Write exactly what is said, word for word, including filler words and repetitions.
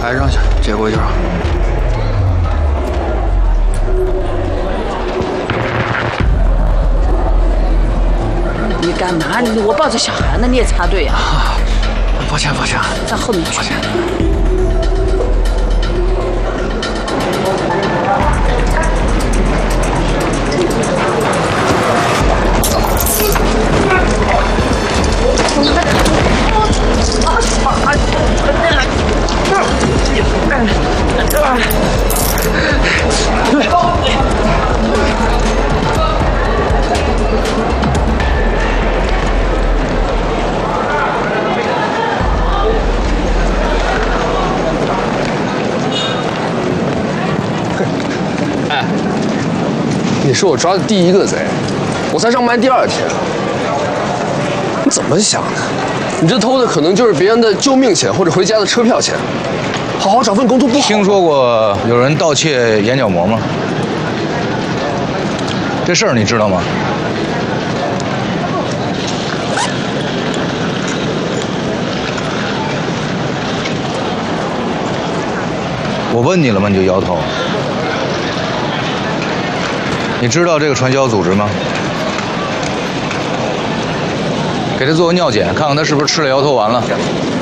来，让下，借过一条。 你干嘛？我抱着小孩呢，你也插队啊？ 啊，抱歉抱歉， 到后面去。 抱歉。 哎，你是我抓的第一个贼，我才上班第二天。你怎么想的？你这偷的可能就是别人的救命钱或者回家的车票钱。好好找份工作不好？ 听说过有人盗窃眼角膜吗？这事儿你知道吗？我问你了吗？你就摇头。你知道这个传销组织吗？给他做个尿检，看看他是不是吃了摇头丸了。